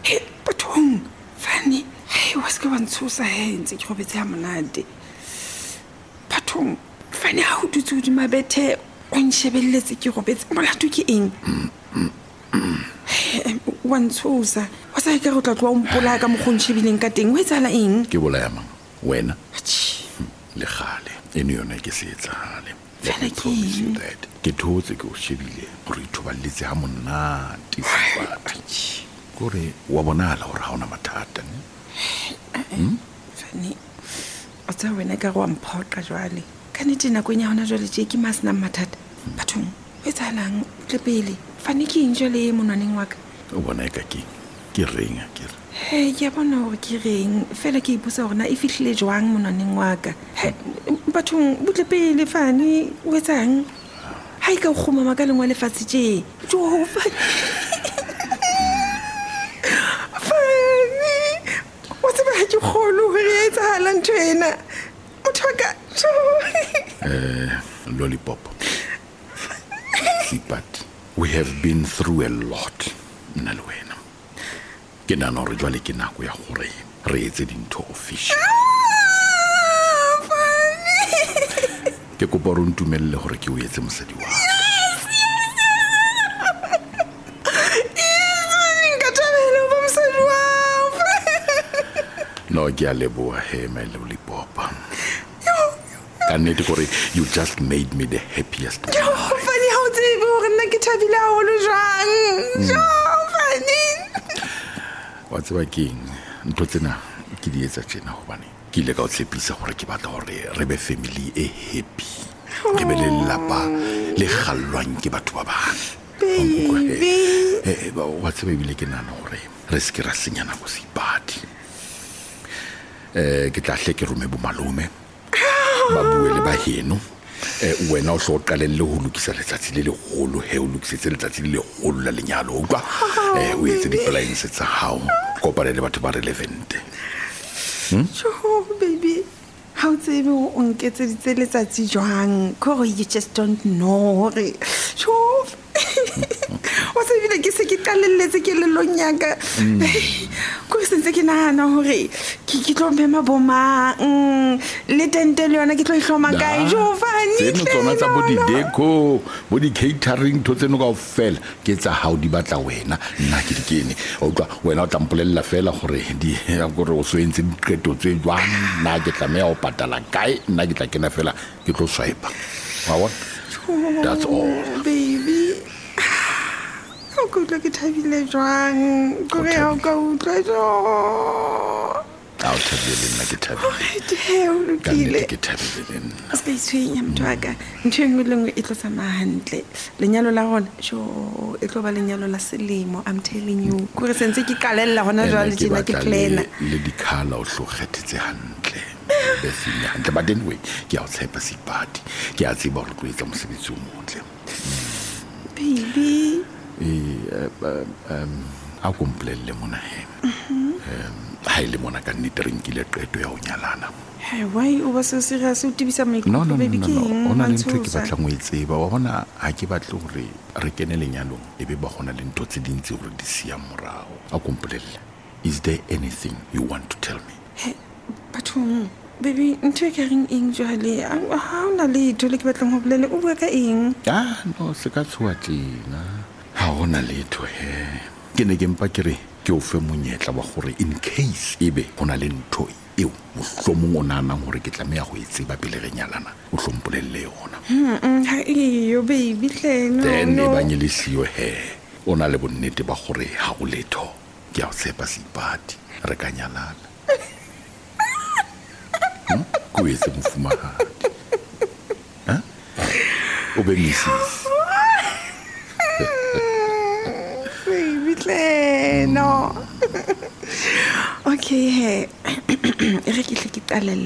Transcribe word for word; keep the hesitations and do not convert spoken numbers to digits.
he bathong Fanny he wa se ke wa ntshosa he ntse ke robetse ha monate bathong Fanny ha o dutse o di mabethe o nshebelletse ke robetse molato ke eng wa ntshosa wa sa ke re tla tloa o mpola ka mogontshebileng ka teng o etsala eng ke bola ya mang wena le gale eno yona ke se etsahale fela ke eng ke thotse ke o shebile gore ithoballetse ha monate sebati gore wa bonala gore ha ona mathata ne Fanny o tsa wena ka go mphoqa jwale ka nete nakong ya hona jwale je ke masina mathata bathong o etsalang tle pele Fanny ke eng jwale monwaneng wa ka o bona e ka ke ke reng a ke re he ke bona gore ke reng fela ke ipusa gore na e fihlile jwang monwaneng wa ka he bathong butle pele Fanny o etsang ha e ka o khumama ka lengwa lefatshe tje jo Fanny Fanny o tseba ha ke kholo gore e etsahala nthwena motho ka eh lollipop but we have been through a lot nna le wena ke nana gore jwale ke nako ya gore re etse dintho official ke kopa re ntumelle gore ke o etse mosadi wa no ke a leboha he my lollipop ka nnete gore you just made me the happiest jo Fanny ha o tsebe gore nna ke thabile haholo jwang jo Fanny wa tseba keng ntho tsena ke di etsa tjena hobane ke ile ka o tshepisa gore ke batla gore re be family e happy ke be le lapa le gallwang ke batho ba bang baby eh ba wa tseba bile ke nana gore re se ke ra senyana go sipati eh ke tla hle ke rome bo malome ba bue le ba heno eh wena o hlo qalelle ho lokisa letsatsi le legolo he o lokisetse letsatsi le legolo la lenyalo utlwa eh o etse di plans tsa hao kopana le batho ba relevant jo baby how tsebe o nketse ditse letsatsi jwang ko you just don't know re jo wa se bile ke se ke qalelletse ke le lonyaka ko sentse ke nahana hore ke ke tlo mema boma le tente le yona ke tlo ihloma kae jo Fanny tseno tsona tsa body deco body catering to tseno ka ofela ke tsa how di batla wena nna ke dikene o tla wena o tlampolella fela gore di ya gore o so entse diqeto tse jwang nna ke tla me o patala kae nna ke tla kena fela ke tlo swipe wa bona that's all baby go tla ke thabile jwang gore ha o ka utla jo a o thabile nna ke thabile he o lokile ke thabile nna a se itshwenya motho wa ka ntho engwe le engwe e tlo tsamaya hantle lenyalo la rona jo e tlo ba lenyalo la selemo I'm telling you gore sentse ke qalella hona jwale tjena ke plana le dikhala o hlo kgethetse hantle be sinya hantle but anyway ke a o tshepa sipati ke a tseba gore go etsa mosebetsi o motle baby eh um a komplelle mona he um ha ile mona ka nnete re nkile qeto ya ho nyalana hey why o ba so serious o tibisa no no baby no no ona le ntho ke batla ngo etseba wa bona ha ke batle hore re kene lenyalong e be ba gona le ntho tse dintsi hore di sia morao a komplelle is there anything you want to tell me hey bathong baby ntho ke reng eng jwale ha ona le ntho le ke batlang ho bolele o bua ka eng ah no se ka tswa tjena ha ona letho he ke ne ke mpa ke re ke o fe monyetla wa gore in case ebe hona le ntho eo mohlomong o nanang gore ke tlameya go itseba pele re nyalana o hlompolelle yona mm ha iyo baby hle no then e banyelisiwe he ona le bonnete ba gore ha o letho ke a o tshepa sipati re ka nyalana go etse mofumahadi ha o be misisi no okay he re ke hle ke qalella